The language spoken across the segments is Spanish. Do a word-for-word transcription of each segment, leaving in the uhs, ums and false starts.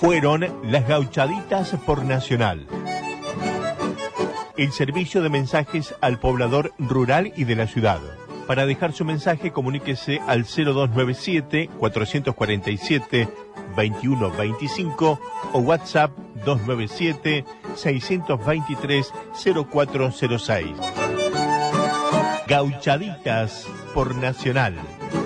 Fueron las Gauchaditas por Nacional. El servicio de mensajes al poblador rural y de la ciudad. Para dejar su mensaje, comuníquese al cero dos nueve siete, cuatro cuatro siete, dos uno dos cinco o WhatsApp dos nueve siete, seis dos tres, cero cuatro cero seis. Gauchaditas por Nacional.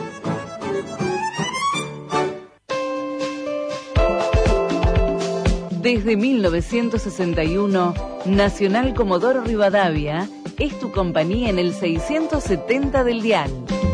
Desde mil novecientos sesenta y uno, Nacional Comodoro Rivadavia es tu compañía en el seiscientos setenta del dial.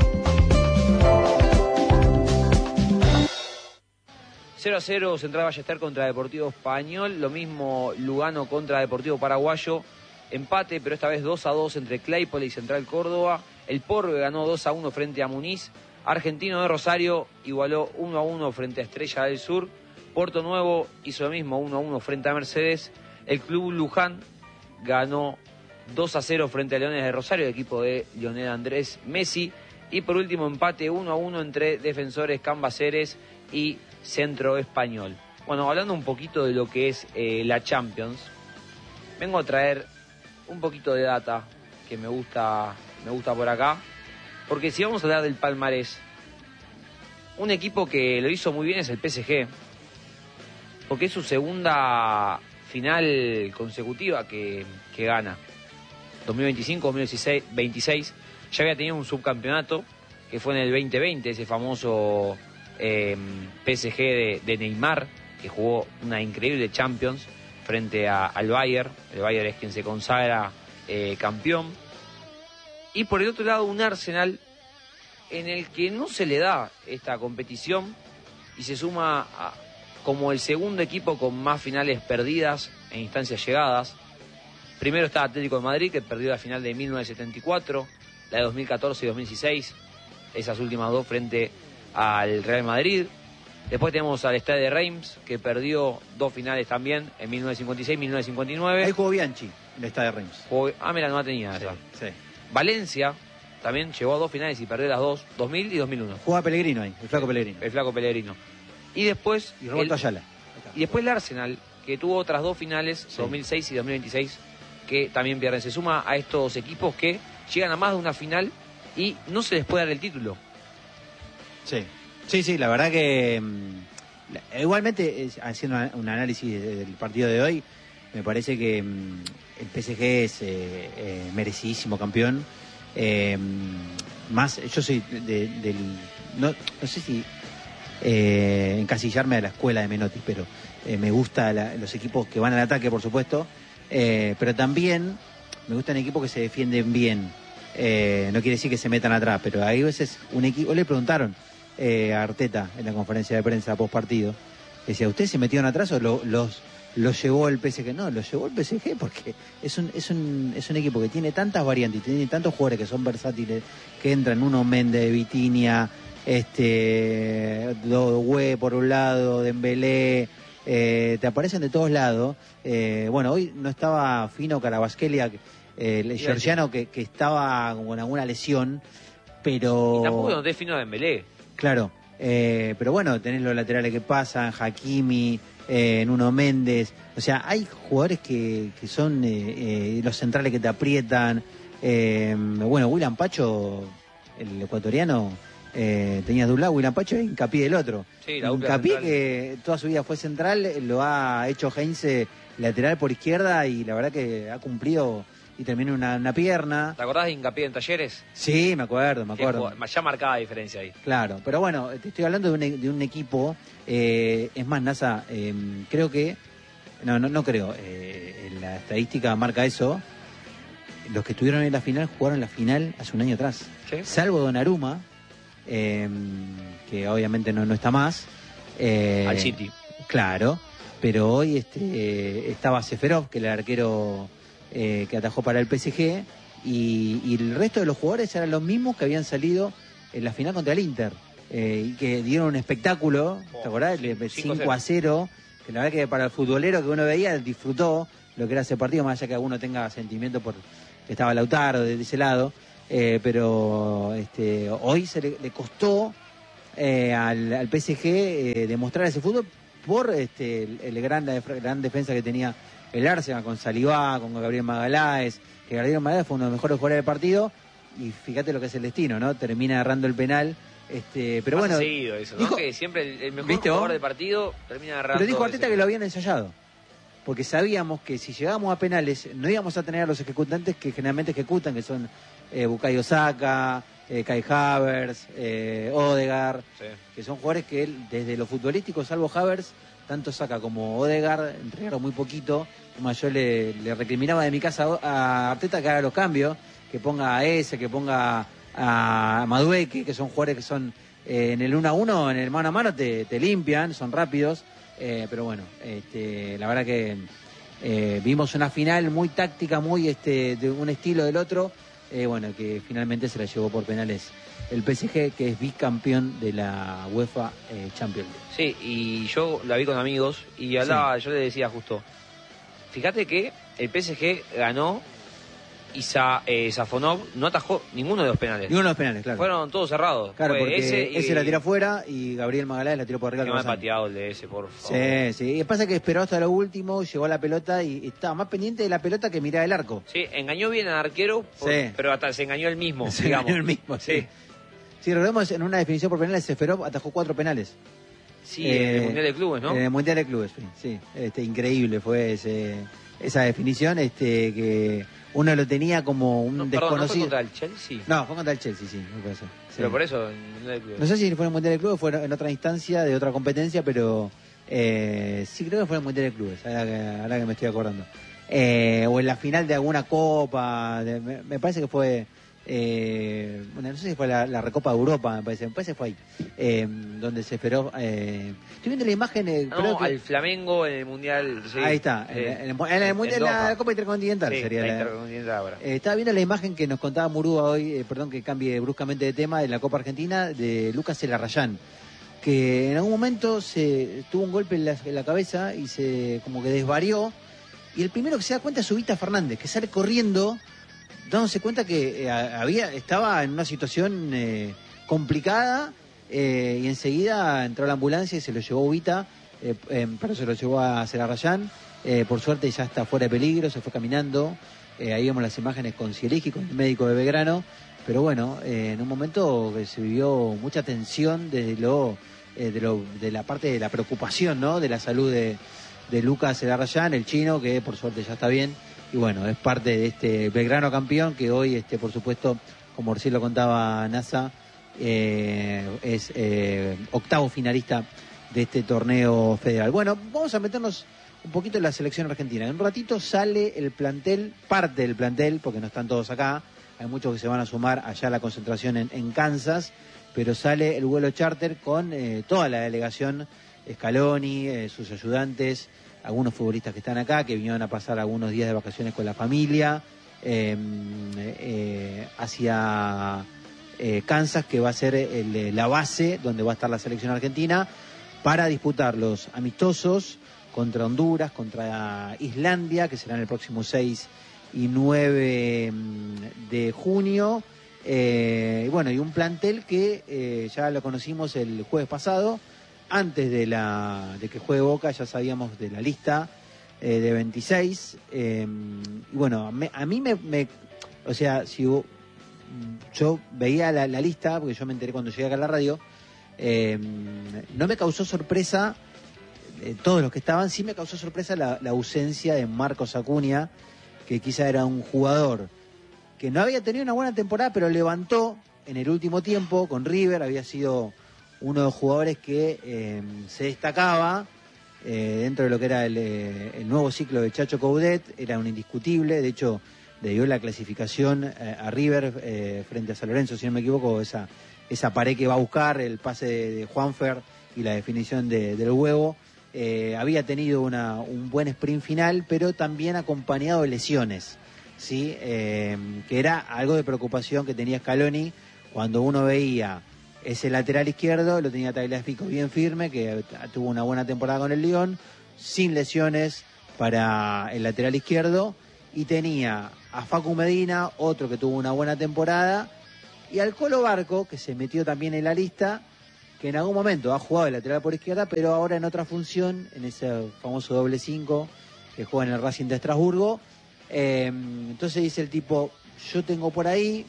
cero a cero Central Ballester contra Deportivo Español, lo mismo Lugano contra Deportivo Paraguayo, empate pero esta vez dos a dos entre Claypole y Central Córdoba, el Porbe ganó dos a uno frente a Muniz, Argentino de Rosario igualó uno a uno frente a Estrella del Sur, Puerto Nuevo hizo lo mismo uno a uno frente a Mercedes, el Club Luján ganó dos a cero frente a Leones de Rosario, el equipo de Lionel Andrés Messi, y por último empate uno a uno entre Defensores Cambaceres y Centro Español. Bueno, hablando un poquito de lo que es eh, la Champions, vengo a traer un poquito de data que me gusta, me gusta por acá, porque si vamos a hablar del palmarés, un equipo que lo hizo muy bien es el P S G, porque es su segunda final consecutiva que, que gana. dos mil veinticinco, dos mil veintiséis, ya había tenido un subcampeonato que fue en el veinte veinte, ese famoso eh, P S G de, de Neymar, que jugó una increíble Champions frente a, al Bayern. El Bayern es quien se consagra eh, campeón. Y por el otro lado un Arsenal en el que no se le da esta competición y se suma a, como el segundo equipo con más finales perdidas en instancias llegadas. Primero está Atlético de Madrid, que perdió la final de mil novecientos setenta y cuatro, la de dos mil catorce y dos mil dieciséis, esas últimas dos frente al Real Madrid. Después tenemos al Stade de Reims, que perdió dos finales también en mil novecientos cincuenta y seis y mil novecientos cincuenta y nueve. Ahí jugó Bianchi, en el Stade de Reims. Jugó... Ah, mira, no la tenía esa. Sí, sí. Valencia también llegó a dos finales y perdió las dos, dos mil y dos mil uno. Jugaba Pellegrino ahí, el flaco Pellegrino. El flaco Pellegrino. Y después... Y Roberto el... Ayala. Y después el Arsenal, que tuvo otras dos finales, sí. dos mil seis y dos mil veintiséis, que también pierden. Se suma a estos equipos que llegan a más de una final y no se les puede dar el título. Sí, sí, sí, la verdad que mm, igualmente, haciendo un análisis del partido de hoy, me parece que mm, el P S G es eh, eh, merecidísimo campeón. Eh, más, yo soy de, del... No, no sé si eh, encasillarme a la escuela de Menotti, pero eh, me gustan los equipos que van al ataque, por supuesto, eh, pero también me gustan equipos que se defienden bien. Eh, no quiere decir que se metan atrás, pero hay veces un equipo... Le preguntaron eh, a Arteta en la conferencia de prensa post partido, decía, ¿usted se metieron atrás o lo, los, los llevó el P S G? No, lo llevó el P S G porque es un, es un, es un equipo que tiene tantas variantes, tiene tantos jugadores que son versátiles, que entran uno Méndez, Vitinha, este, Doué por un lado, Dembélé, eh, te aparecen de todos lados. Eh, bueno, hoy no estaba Fino Carabasquelia, eh, el georgiano que, que estaba con alguna lesión, pero... Y tampoco no te Fino Dembélé. Claro, eh, pero bueno, tenés los laterales que pasan, Hakimi, eh, Nuno Méndez, o sea, hay jugadores que, que son eh, eh, los centrales que te aprietan. Eh, bueno, William Pacho, el ecuatoriano, eh, tenía de un lado, William Pacho, y Hincapié del otro. Sí, la Hincapié, central, que toda su vida fue central, lo ha hecho Heinze lateral por izquierda y la verdad que ha cumplido y terminó una, una pierna. ¿Te acordás de Hincapié en Talleres? Sí, me acuerdo, me acuerdo. Ya marcaba diferencia ahí. Claro, pero bueno, te estoy hablando de un, de un equipo, eh, es más, NASA, eh, creo que, no, no, no creo, eh, la estadística marca eso, los que estuvieron en la final jugaron la final hace un año atrás. ¿Sí? Salvo Donnarumma, eh, que obviamente no, no está más. Eh, Al City. Claro, pero hoy este, estaba Seferov, que era el arquero eh, que atajó para el P S G, y, y el resto de los jugadores eran los mismos que habían salido en la final contra el Inter, eh, y que dieron un espectáculo, oh, ¿te acordás? cinco a cero, que la verdad que para el futbolero que uno veía disfrutó lo que era ese partido, más allá que alguno tenga sentimiento por que estaba Lautaro de, de ese lado, eh, pero este, hoy se le, le costó eh, al, al P S G eh, demostrar ese fútbol, por este el, el gran, la gran defensa que tenía el Arsenal con Saliba, con Gabriel Magaláes, que Gabriel Magaláes fue uno de los mejores jugadores del partido, y fíjate lo que es el destino, ¿no? Termina agarrando el penal, este, pero Más bueno... seguido eso, ¿no? Dijo, que siempre el, el mejor ¿viste jugador vos? del partido termina agarrando... Pero dijo Arteta ese... que lo habían ensayado, porque sabíamos que si llegábamos a penales no íbamos a tener a los ejecutantes que generalmente ejecutan, que son eh, Bukayo Saka, eh, Kai Havertz, eh, Odegaard, sí. que son jugadores que él, desde lo futbolístico, salvo Havertz, tanto Saka como Odegaard entregaron muy poquito. Más yo le, le recriminaba de mi casa a Arteta que haga los cambios, que ponga a ese, que ponga a Madueke, que son jugadores que son eh, en el uno a uno, en el mano a mano te, te limpian, son rápidos, eh, pero bueno, este, la verdad que eh, vimos una final muy táctica, muy este, de un estilo del otro, eh, bueno, que finalmente se la llevó por penales el P S G, que es bicampeón de la UEFA eh, Champions League. Sí, y yo la vi con amigos y hablaba, sí. yo le decía justo, fíjate que el P S G ganó y Sa, eh, Safonov no atajó ninguno de los penales. Ninguno de los penales, claro. Fueron todos cerrados. Claro, Fue porque ese, y, ese la tiró afuera y Gabriel Magaláes la tiró por arriba. Que me ha pateado el de ese, por favor. Sí, sí. Y pasa que esperó hasta lo último, llegó a la pelota y estaba más pendiente de la pelota que miraba el arco. Sí, engañó bien al arquero, por, sí. pero hasta se engañó él mismo, se digamos. engañó él mismo, sí. sí. Si recordemos, en una definición por penales, Seferov atajó cuatro penales. Sí, eh, en el Mundial de Clubes, ¿no? En el Mundial de Clubes, sí. Este, increíble fue ese, esa definición, este este uno lo tenía como un no, desconocido. Perdón, ¿no fue contra el Chelsea? No, fue contra el Chelsea, sí, me parece. Sí. Pero por eso, en el Mundial de Clubes. No sé si fue en el Mundial de Clubes o fue en otra instancia de otra competencia, pero eh, sí creo que fue en el Mundial de Clubes, ahora que, ahora que me estoy acordando. Eh, o en la final de alguna copa, de, me, me parece que fue... Eh, bueno, no sé si fue la, la Recopa de Europa, me parece, me parece que fue ahí, eh, donde se esperó. Eh, estoy viendo la imagen. Eh, no, creo que... al Flamengo en el Mundial. Sí, ahí está, sí. en, en, el, en el Mundial, en la Copa Intercontinental sí, sería la, la Intercontinental ahora. Eh, estaba viendo la imagen que nos contaba Murúa hoy, eh, perdón que cambie bruscamente de tema, de la Copa Argentina, de Lucas Elarrayán, que en algún momento se tuvo un golpe en la, en la cabeza y se como que desvarió. Y el primero que se da cuenta es Ubita Fernández, que sale corriendo, dándose cuenta que eh, había estaba en una situación eh, complicada, eh, y enseguida entró a la ambulancia y se lo llevó Ubita, eh, eh, pero se lo llevó a Celarrayán. Eh, por suerte ya está fuera de peligro, se fue caminando. Eh, ahí vemos las imágenes con Zielinski, con el médico de Belgrano. Pero bueno, eh, en un momento que se vivió mucha tensión desde lo, eh, de, lo, de la parte de la preocupación, ¿no? De la salud de, de Lucas Celarrayán, el chino, que por suerte ya está bien. Y bueno, es parte de este Belgrano campeón que hoy, este, por supuesto, como recién lo contaba NASA, eh, es eh, octavo finalista de este torneo federal. Bueno, vamos a meternos un poquito en la selección argentina. En un ratito sale el plantel, parte del plantel, porque no están todos acá. Hay muchos que se van a sumar allá a la concentración en, en Kansas, pero sale el vuelo charter con eh, toda la delegación, Scaloni, eh, sus ayudantes, algunos futbolistas que están acá, que vinieron a pasar algunos días de vacaciones con la familia, eh, eh, hacia eh, Kansas, que va a ser el, la base donde va a estar la selección argentina, para disputar los amistosos contra Honduras, contra Islandia, que serán el próximo seis y nueve de junio. Eh, y bueno, y un plantel que eh, ya lo conocimos el jueves pasado, antes de la de que juegue Boca, ya sabíamos de la lista eh, de veintiséis. Eh, y bueno, me, a mí me, me... O sea, si yo, yo veía la, la lista, porque yo me enteré cuando llegué acá a la radio, eh, no me causó sorpresa eh, todos los que estaban, sí me causó sorpresa la, la ausencia de Marcos Acuña, que quizá era un jugador que no había tenido una buena temporada, pero levantó en el último tiempo con River, había sido uno de los jugadores que eh, se destacaba eh, dentro de lo que era el, eh, el nuevo ciclo de Chacho Coudet, era un indiscutible, de hecho le dio la clasificación eh, a River eh, frente a San Lorenzo, si no me equivoco, esa, esa pared que va a buscar, el pase de, de Juanfer y la definición de, del huevo. Eh, había tenido una, un buen sprint final, pero también acompañado de lesiones, ¿sí? Eh, que era algo de preocupación que tenía Scaloni cuando uno veía ese lateral izquierdo, lo tenía Tagliafico bien firme, que tuvo una buena temporada con el Lyon, sin lesiones para el lateral izquierdo, y tenía a Facu Medina, otro que tuvo una buena temporada, y al Colo Barco, que se metió también en la lista, que en algún momento ha jugado de lateral por izquierda, pero ahora en otra función, en ese famoso doble cinco que juega en el Racing de Estrasburgo. Eh, entonces dice el tipo, yo tengo por ahí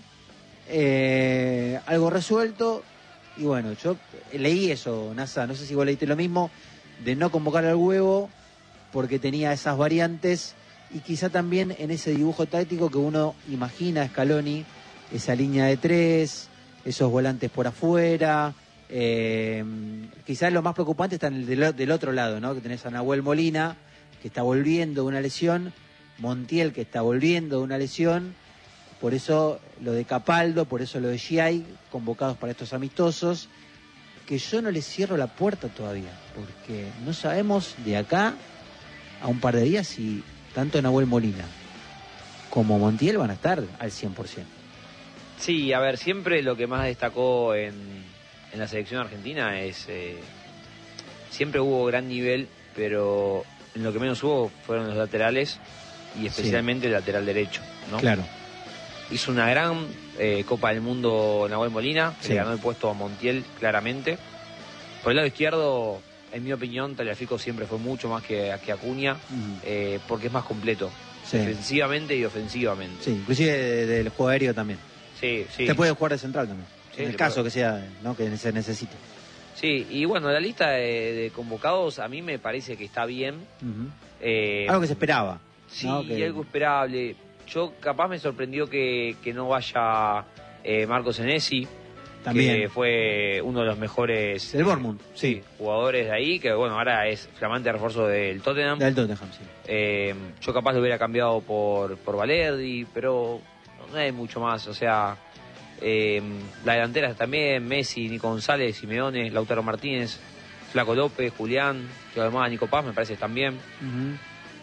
eh, algo resuelto, y bueno, yo leí eso, Nasa, no sé si vos leíste lo mismo, de no convocar al Huevo porque tenía esas variantes, y quizá también en ese dibujo táctico que uno imagina a Scaloni, esa línea de tres, esos volantes por afuera. Eh, quizás lo más preocupante está en el del, del otro lado, ¿no? Que tenés a Nahuel Molina, que está volviendo de una lesión, Montiel, que está volviendo de una lesión, por eso lo de Capaldo, por eso lo de Giai, convocados para estos amistosos, que yo no les cierro la puerta todavía, porque no sabemos de acá a un par de días si tanto Nahuel Molina como Montiel van a estar al cien por ciento. Sí, a ver, siempre lo que más destacó en, en la selección argentina es... Eh, siempre hubo gran nivel, pero en lo que menos hubo fueron los laterales, y especialmente sí. El lateral derecho, ¿no? Claro. Hizo una gran eh, Copa del Mundo Nahuel Molina, que sí. le ganó el puesto a Montiel claramente. Por el lado izquierdo, en mi opinión, Tagliafico siempre fue mucho más que, que Acuña, uh-huh. eh, porque es más completo, sí. defensivamente y ofensivamente. Sí, inclusive del de, de juego aéreo también. Sí, sí. Te puede jugar de central también, sí, en el caso puede. que sea, ¿no? Que se necesite. Sí, y bueno, la lista de, de convocados a mí me parece que está bien. Uh-huh. eh, algo que se esperaba. Sí, ¿no? que... algo esperable. Yo capaz me sorprendió que, que no vaya eh, Marco Senesi, también. Que fue uno de los mejores del Bournemouth, sí, sí, jugadores de ahí, que bueno, ahora es flamante refuerzo del Tottenham. Del Tottenham, sí. Eh, yo capaz lo hubiera cambiado por, por Valerdi, pero no hay mucho más, o sea, eh, la delantera también, Messi, Nico González, Simeone, Lautaro Martínez, Flaco López, Julián, que además Nico Paz me parece también. Uh-huh.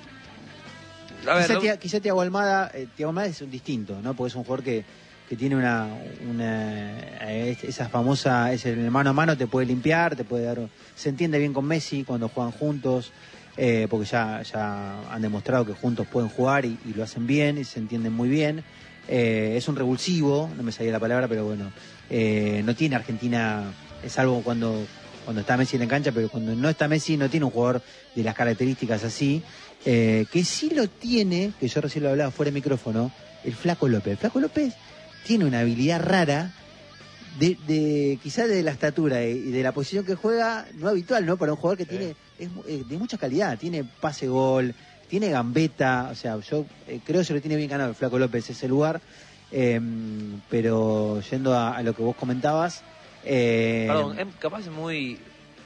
A ver, quizá, ¿no? quizá Thiago Almada, eh, Thiago Almada es un distinto, ¿no? Porque es un jugador que, que tiene una, una eh, esa famosa, es el mano a mano, te puede limpiar, te puede dar, se entiende bien con Messi cuando juegan juntos, eh, porque ya, ya han demostrado que juntos pueden jugar y, y lo hacen bien y se entienden muy bien. Eh, es un revulsivo, no me salía la palabra, pero bueno, eh, no tiene Argentina, es algo cuando, cuando está Messi en la cancha, pero cuando no está Messi no tiene un jugador de las características así. Eh, que sí lo tiene, que yo recién lo hablaba fuera de micrófono, el Flaco López. El Flaco López tiene una habilidad rara, de, de quizás de la estatura y de la posición que juega, no habitual, ¿no? Para un jugador que sí. tiene es de mucha calidad, tiene pase-gol, tiene gambeta, o sea, yo eh, creo que se lo tiene bien ganado el Flaco López ese lugar, eh, pero yendo a, a lo que vos comentabas... Eh, Perdón, es capaz es muy,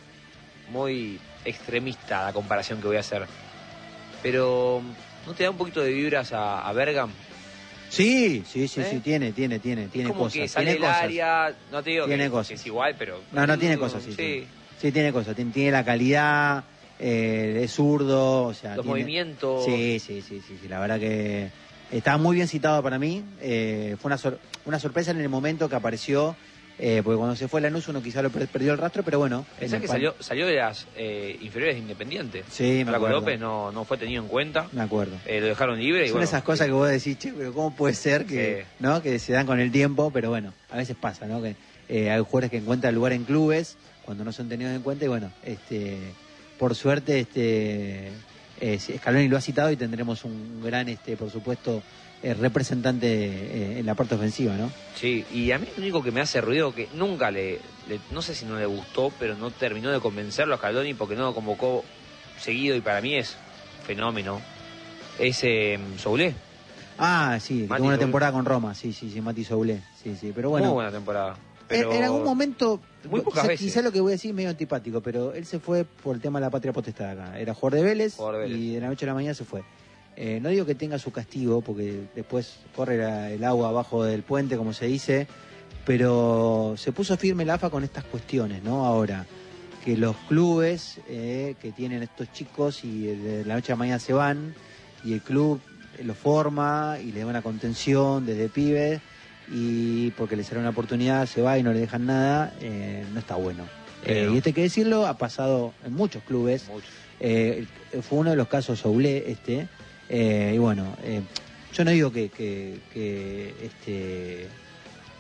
muy extremista la comparación que voy a hacer. Pero, ¿no te da un poquito de vibras a, a Bergam? Sí, sí, sí, ¿Eh? sí, tiene, tiene, tiene, es tiene como cosas. Que sale tiene del cosas. área, no te digo tiene que, cosas. que es igual, pero... No, no, tiene cosas, sí. Sí, sí, sí tiene cosas. Tiene, tiene la calidad, eh, es zurdo, o sea... Los tiene... movimientos... Sí, sí, sí, sí, sí, la verdad que estaba muy bien citado para mí. Eh, fue una, sor... una sorpresa en el momento que apareció... Eh, porque cuando se fue Lanús uno quizá lo per- perdió el rastro, pero bueno. Pensás que salió, salió de las eh, inferiores de Independiente. Sí, me Flaco acuerdo. López no, no fue tenido en cuenta. Me acuerdo. Eh, lo dejaron libre. Y Son bueno, esas cosas sí. que vos decís, che, pero ¿cómo puede ser que, sí. ¿no? que se dan con el tiempo? Pero bueno, a veces pasa, ¿no? Que eh, hay jugadores que encuentran lugar en clubes cuando no son tenidos en cuenta y bueno, este, por suerte, este, eh, Scaloni lo ha citado y tendremos un gran, este, por supuesto, Eh, representante eh, en la parte ofensiva, ¿no? Sí, y a mí lo único que me hace ruido, que nunca le, le no sé si no le gustó, pero no terminó de convencerlo a Scaloni porque no lo convocó seguido y para mí es fenómeno, es eh, Soulé. Ah, sí, tuvo una temporada con Roma, sí, sí, sí, Mati Soulé, sí, sí, pero bueno. Muy buena temporada. Pero en, en algún momento, muy pocas quizá, veces. quizá lo que voy a decir es medio antipático, pero él se fue por el tema de la patria potestad acá. Era jugador de Vélez, jugador de Vélez. Y de la noche a la mañana se fue. Eh, no digo que tenga su castigo, porque después corre la, el agua abajo del puente, como se dice, pero se puso firme el A F A con estas cuestiones, ¿no? Ahora, que los clubes eh, que tienen estos chicos y de la noche a la mañana se van, y el club lo forma y le da una contención desde pibes, y porque les será una oportunidad se va y no le dejan nada, eh, no está bueno. Eh, y esto hay que decirlo, ha pasado en muchos clubes. Mucho. Eh, fue uno de los casos Soulé, este... Eh, y bueno, eh, yo no digo que, que, que, este,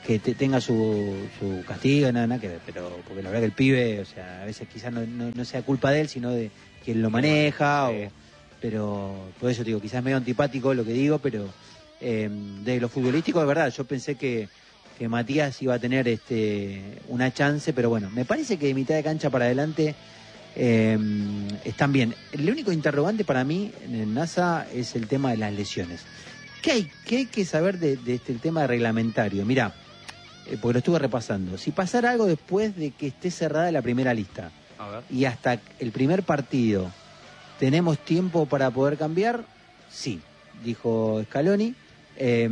que te, tenga su, su castigo, nada, nada que ver, pero porque la verdad que el pibe, o sea, a veces quizás no, no, no sea culpa de él, sino de quien lo maneja, o, pero por eso te digo, quizás medio antipático lo que digo, pero eh, de lo futbolístico, de verdad, yo pensé que, que Matías iba a tener este una chance, pero bueno, me parece que de mitad de cancha para adelante eh, están bien. El único interrogante para mí en el NASA es el tema de las lesiones. ¿Qué hay, qué hay que saber de, de este el tema reglamentario? Mirá, eh, porque lo estuve repasando. Si pasara algo después de que esté cerrada la primera lista A ver. y hasta el primer partido, ¿tenemos tiempo para poder cambiar? Sí, dijo Scaloni. Eh,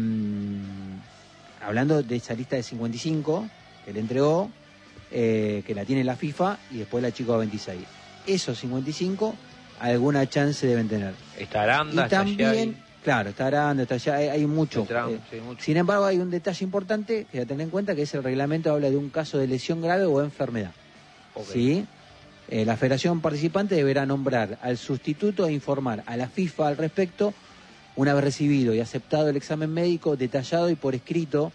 hablando de esa lista de cincuenta y cinco que le entregó, eh, que la tiene la FIFA, y después la chica veintiséis. Esos cincuenta y cinco, alguna chance deben tener. Está Aranda, y está también, Giai. claro, está Aranda, está allá, hay, hay mucho. Trump, Eh, sí, mucho. Sin embargo, hay un detalle importante que hay que tener en cuenta, que es el reglamento habla de un caso de lesión grave o enfermedad. Ok. ¿Sí? Eh, la federación participante deberá nombrar al sustituto e informar a la FIFA al respecto una vez recibido y aceptado el examen médico detallado y por escrito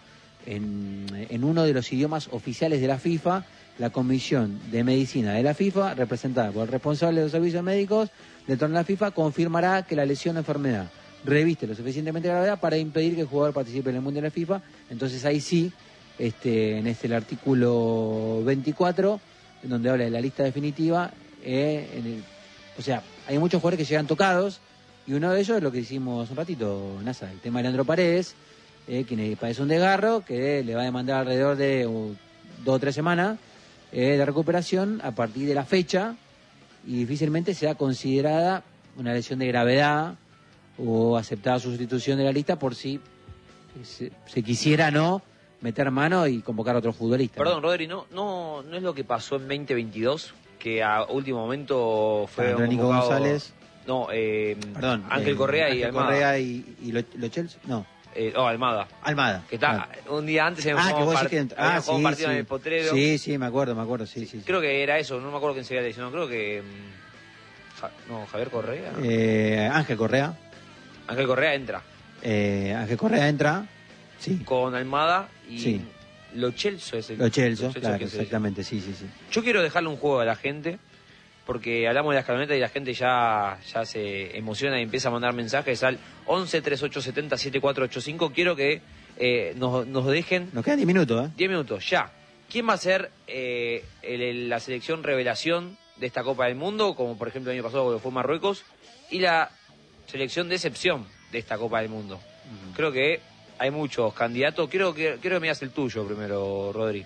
en, en uno de los idiomas oficiales de la FIFA. La Comisión de Medicina de la FIFA, representada por el responsable de los servicios médicos del torneo de la FIFA, confirmará que la lesión o enfermedad reviste lo suficientemente gravedad para impedir que el jugador participe en el Mundial de la FIFA. Entonces ahí sí, este, en este el artículo veinticuatro, en donde habla de la lista definitiva, eh, en el, o sea, hay muchos jugadores que llegan tocados, y uno de ellos es lo que hicimos hace un ratito, NASA, el tema de Leandro Paredes, eh, quien padece un desgarro, que le va a demandar alrededor de uh, dos o tres semanas eh, de recuperación a partir de la fecha, y difícilmente sea considerada una lesión de gravedad o aceptada su sustitución de la lista por si se, se quisiera no meter mano y convocar a otro futbolista. Perdón, Rodri, ¿no, no, ¿no es lo que pasó en veinte veintidós? Que a último momento fue Andrés Nico convocado... González. No, eh, Perdón. Ángel eh, Correa y Ángel Almada. Correa y, y lo, lo Chelsea, no. Eh, oh, Almada. Almada. Que está Ah, un día antes habíamos Ah, que jugado vos part- decís que... habíamos Ah, jugado un sí, partido sí. en el Potrero. Sí, sí, me acuerdo, me acuerdo, sí, sí. sí. Creo que era eso, no me acuerdo quién se había lesionado. Creo que... mm, Ja- no, Javier Correa. Eh, Ángel Correa. Ángel Correa entra Eh, Ángel Correa entra. Sí. con Almada y Sí. Lo Celso es el... Lo Chelsea, Lo Celso claro, que se- exactamente, sí, sí, sí. Yo quiero dejarle un juego a la gente, porque hablamos de la escaloneta y la gente ya, ya se emociona y empieza a mandar mensajes al once, treinta y ocho setenta, setenta y cuatro ochenta y cinco. Quiero que eh, nos, nos dejen Nos quedan diez minutos, ¿eh? diez minutos, ya. ¿Quién va a ser eh, el- el- la selección revelación de esta Copa del Mundo? Como por ejemplo el año pasado que fue Marruecos. Y la selección de excepción de esta Copa del Mundo. Uh-huh. Creo que hay muchos candidatos. Quiero que, quiero que me digas el tuyo primero, Rodri.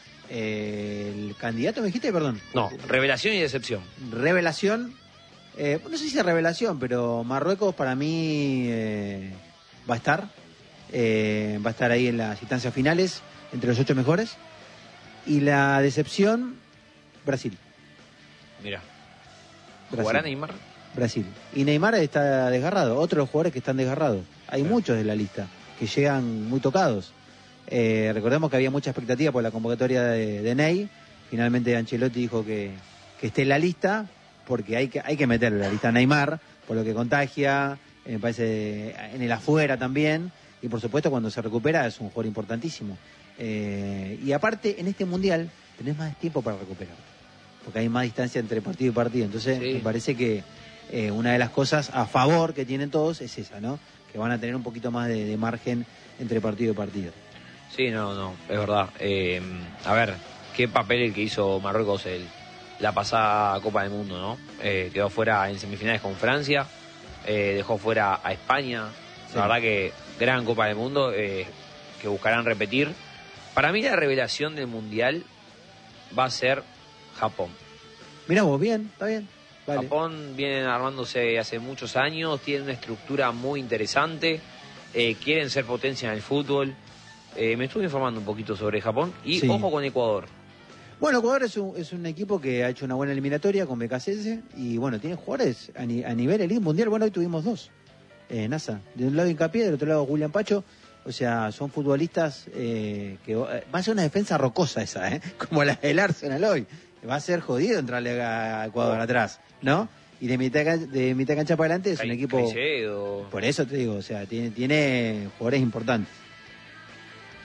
Eh, el candidato, me dijiste, perdón. No, revelación y decepción. Revelación, eh, no sé si es revelación, pero Marruecos para mí eh, va a estar, eh, va a estar ahí en las instancias finales, entre los ocho mejores. Y la decepción, Brasil. Mira. Brasil. ¿Jugará Neymar? Brasil. Y Neymar está desgarrado, otros de los jugadores que están desgarrados. Hay Claro. muchos de la lista que llegan muy tocados. Eh, recordemos que había mucha expectativa por la convocatoria de, de Ney. Finalmente Ancelotti dijo que, que esté en la lista, porque hay que, hay que meterle en la lista a Neymar, por lo que contagia, eh, me parece en el afuera también, y por supuesto cuando se recupera es un jugador importantísimo. Eh, y aparte, en este Mundial tenés más tiempo para recuperar, porque hay más distancia entre partido y partido. Entonces Sí. me parece que eh, una de las cosas a favor que tienen todos es esa, ¿no? Que van a tener un poquito más de, de margen entre partido y partido. Sí, no, no, es verdad. Eh, a ver, qué papel el que hizo Marruecos el, la pasada Copa del Mundo, ¿no? Eh, quedó fuera en semifinales con Francia, eh, dejó fuera a España. Sí. La verdad que gran Copa del Mundo, eh, que buscarán repetir. Para mí la revelación del Mundial va a ser Japón. Mirá vos, bien, está bien. Vale. Japón viene armándose hace muchos años, tiene una estructura muy interesante, eh, quieren ser potencia en el fútbol. Eh, me estuve informando un poquito sobre Japón y Sí. ojo con Ecuador. Bueno, Ecuador es un, es un equipo que ha hecho una buena eliminatoria con B K C S y bueno, tiene jugadores a, ni- a nivel elite mundial. Bueno, hoy tuvimos dos. Eh, NASA, de un lado Hincapié, del otro lado Julián Pacho. O sea, son futbolistas eh, que eh, va a ser una defensa rocosa esa, ¿eh? Como la del Arsenal hoy. Va a ser jodido entrarle a Ecuador Oh. atrás, ¿no? Y de mitad, de can- de mitad de cancha para adelante es un Cai- equipo... Caicedo. Por eso te digo, o sea, tiene, tiene jugadores importantes.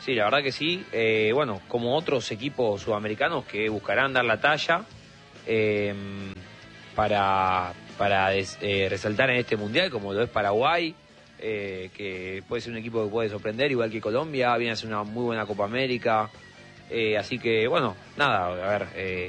Sí, la verdad que sí. Eh, bueno, como otros equipos sudamericanos que buscarán dar la talla eh, para, para des, eh, resaltar en este mundial, como lo es Paraguay, eh, que puede ser un equipo que puede sorprender, igual que Colombia, viene a ser una muy buena Copa América. Eh, así que, bueno, nada, a ver, eh,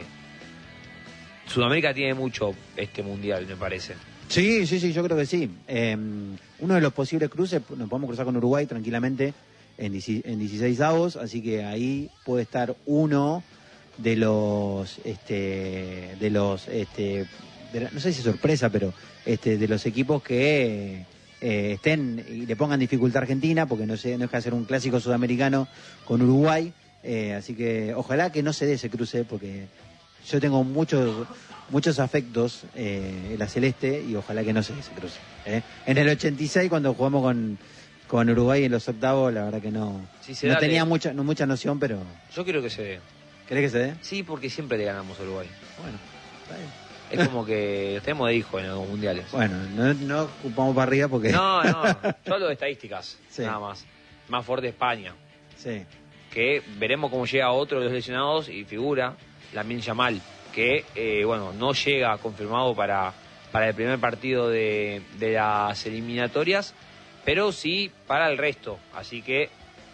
Sudamérica tiene mucho este mundial, me parece. Sí, sí, sí, yo creo que sí. Eh, uno de los posibles cruces, nos podemos cruzar con Uruguay tranquilamente en dieciséis avos, así que ahí puede estar uno de los, este, de los, este, de la, no sé si sorpresa, pero este, de los equipos que eh, estén y le pongan dificultad a Argentina, porque no sé, no es que hacer un clásico sudamericano con Uruguay, eh, así que ojalá que no se dé ese cruce, porque yo tengo muchos muchos afectos eh, en la Celeste y ojalá que no se dé ese cruce. ¿eh? En el ochenta y seis, cuando jugamos con, con Uruguay en los octavos, la verdad que no, Sí, se no da, tenía le- mucha no, mucha noción, pero... Yo creo que se dé. ¿Querés que se dé? Sí, porque siempre le ganamos a Uruguay. Bueno, está bien. Es como que los tenemos de hijo en los mundiales. Bueno, no, no ocupamos para arriba porque... No, no, yo hablo de estadísticas, Sí. nada más. Más fuerte España, Sí, que veremos cómo llega otro de los lesionados y figura Lamine Yamal, que, eh, bueno, no llega confirmado para, para el primer partido de, de las eliminatorias, pero sí para el resto. Así que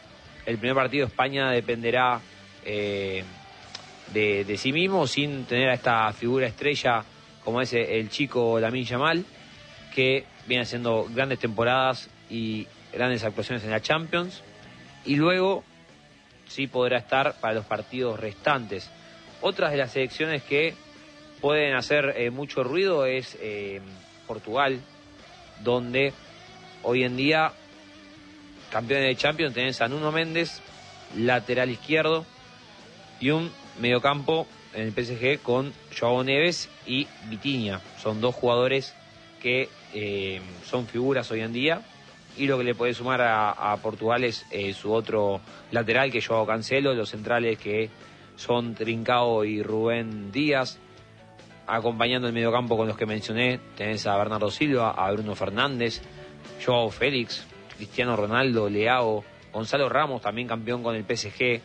el primer partido de España dependerá eh, de, de sí mismo, sin tener a esta figura estrella como es el chico Lamine Yamal, que viene haciendo grandes temporadas y grandes actuaciones en la Champions, y luego sí podrá estar para los partidos restantes. Otras de las selecciones que pueden hacer eh, mucho ruido es eh, Portugal, donde hoy en día, campeones de Champions, tenés a Nuno Méndez, lateral izquierdo, y un mediocampo en el P S G con Joao Neves y Vitinha. Son dos jugadores que eh, son figuras hoy en día, y lo que le puede sumar a, a Portugal es eh, su otro lateral, que es Joao Cancelo, los centrales que son Trincao y Rubén Díaz, acompañando el mediocampo con los que mencioné, tenés a Bernardo Silva, a Bruno Fernández, Joao Félix, Cristiano Ronaldo, Leao, Gonzalo Ramos, también campeón con el P S G,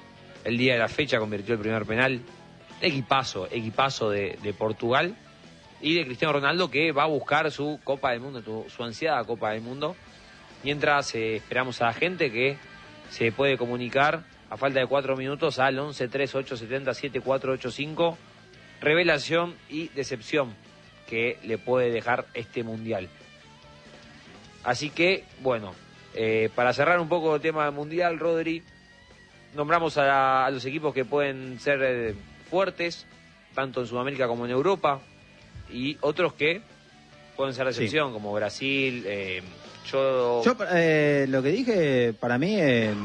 el día de la fecha convirtió el primer penal. Equipazo, equipazo de, de Portugal, y de Cristiano Ronaldo, que va a buscar su Copa del Mundo, su, su ansiada Copa del Mundo, mientras eh, esperamos a la gente que se puede comunicar a falta de cuatro minutos al once treinta y ocho setenta siete cuatro ocho cinco. Revelación y decepción que le puede dejar este mundial. Así que, bueno, eh, para cerrar un poco el tema del mundial, Rodri, nombramos a, la, a los equipos que pueden ser eh, fuertes, tanto en Sudamérica como en Europa, y otros que pueden ser decepción, sí, como Brasil. Eh, yo, yo eh, lo que dije, para mí, eh,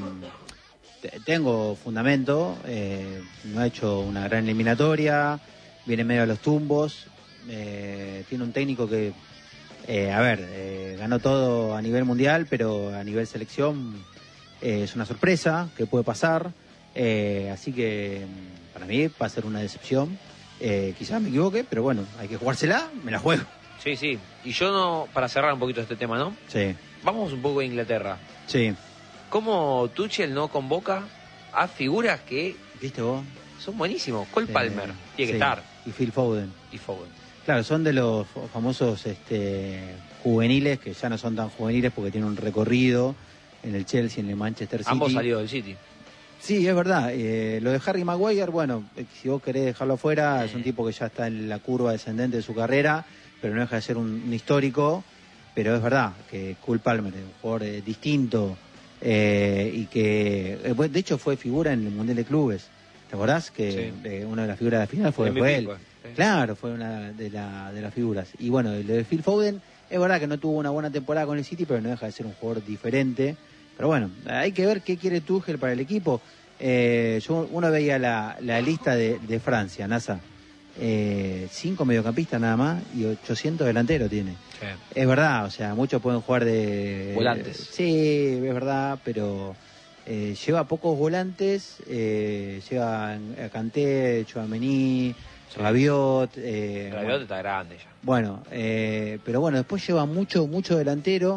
tengo fundamento. Eh, no ha hecho una gran eliminatoria, viene medio a los tumbos. Eh, tiene un técnico que, eh, a ver, eh, ganó todo a nivel mundial, pero a nivel selección eh, es una sorpresa que puede pasar. Eh, así que para mí va a ser una decepción. Eh, quizás me equivoque, pero bueno, hay que jugársela, me la juego. Sí, sí. Y yo no, para cerrar un poquito este tema, ¿no? Sí. Vamos un poco a Inglaterra. Sí. ¿Cómo Tuchel no convoca a figuras que ¿Viste vos? son buenísimos? Cole Sí. Palmer tiene que Sí. estar. Y Phil Foden. Y Foden. Claro, son de los famosos este, juveniles, que ya no son tan juveniles porque tienen un recorrido en el Chelsea, en el Manchester City. Ambos salidos del City. Sí, es verdad. Eh, lo de Harry Maguire, bueno, eh, si vos querés dejarlo afuera, es un tipo que ya está en la curva descendente de su carrera, pero no deja de ser un, un histórico. Pero es verdad que Cole Palmer es un jugador eh, distinto eh, y que, eh, de hecho, fue figura en el Mundial de Clubes. ¿Te acordás? Que Sí. eh, una de las figuras de la final fue, M V P, fue él. pues. Sí. Claro, fue una de, la, de las figuras. Y bueno, lo de Phil Foden, es verdad que no tuvo una buena temporada con el City, pero no deja de ser un jugador diferente. Pero bueno, hay que ver qué quiere Tuchel para el equipo. Eh, yo uno veía la, la lista de, de Francia, NASA. Eh, cinco mediocampistas nada más y ochocientos delanteros tiene. Sí. Es verdad, o sea, muchos pueden jugar de... Volantes. Sí, es verdad, pero eh, lleva pocos volantes. Eh, lleva a Kanté, Tchouaméni, Sí. Rabiot. Eh, Rabiot bueno, está grande ya. bueno, eh, pero bueno, después lleva mucho, mucho delantero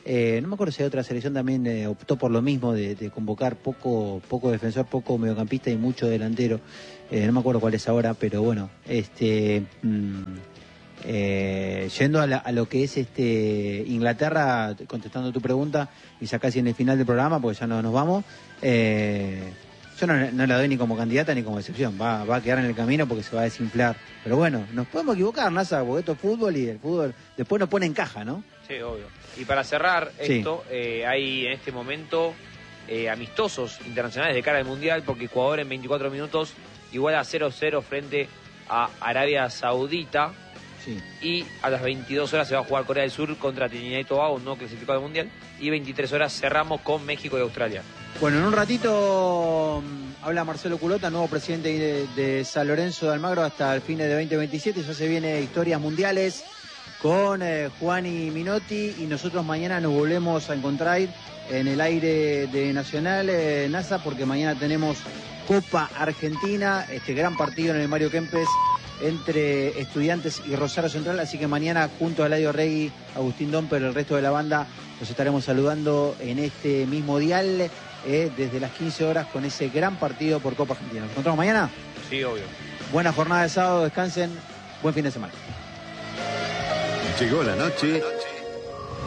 Eh, no me acuerdo si otra selección también eh, optó por lo mismo, de, de convocar poco poco defensor, poco mediocampista y mucho delantero. Eh, no me acuerdo cuál es ahora, pero bueno, este mmm, eh, yendo a, la, a lo que es este Inglaterra, contestando tu pregunta, y ya casi en el final del programa, porque ya no nos vamos, eh, yo no, no la doy ni como candidata ni como excepción, va, va a quedar en el camino porque se va a desinflar. Pero bueno, nos podemos equivocar, Nasa, porque esto es fútbol y el fútbol después nos pone en caja, ¿no? Sí, obvio. Y para cerrar Sí. esto, eh, hay en este momento eh, amistosos internacionales de cara al Mundial, porque Ecuador en veinticuatro minutos igual a cero cero frente a Arabia Saudita. Sí. Y a las veintidós horas se va a jugar Corea del Sur contra Trinidad y Tobago, no clasificado al Mundial. Y veintitrés horas cerramos con México y Australia. Bueno, en un ratito um, habla Marcelo Culota, nuevo presidente de, de San Lorenzo de Almagro hasta el fin de veinte veintisiete. Ya se viene Historias Mundiales con eh, Juan y Minotti, y nosotros mañana nos volvemos a encontrar en el aire de Nacional, eh, NASA, porque mañana tenemos Copa Argentina, este gran partido en el Mario Kempes entre Estudiantes y Rosario Central, así que mañana junto a Eladio Rey, Agustín Domper, el resto de la banda, los estaremos saludando en este mismo dial eh, desde las quince horas con ese gran partido por Copa Argentina. ¿Nos encontramos mañana? Sí, obvio. Buena jornada de sábado, descansen, buen fin de semana. Llegó la noche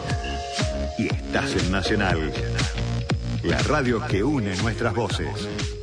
y estás en Nacional, la radio que une nuestras voces.